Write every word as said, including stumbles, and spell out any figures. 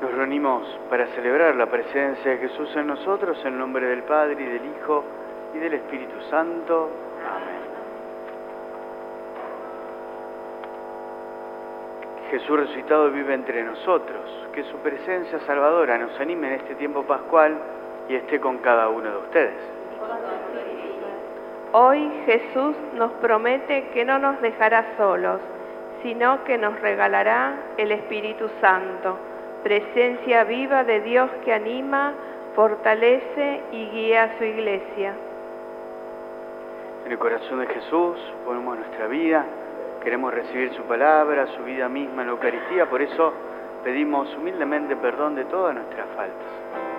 Nos reunimos para celebrar la presencia de Jesús en nosotros, en nombre del Padre, y del Hijo, y del Espíritu Santo. Amén. Jesús resucitado vive entre nosotros. Que su presencia salvadora nos anime en este tiempo pascual y esté con cada uno de ustedes. Hoy Jesús nos promete que no nos dejará solos, sino que nos regalará el Espíritu Santo, presencia viva de Dios que anima, fortalece y guía a su iglesia. En el corazón de Jesús ponemos nuestra vida, queremos recibir su palabra, su vida misma en la Eucaristía, por eso pedimos humildemente perdón de todas nuestras faltas.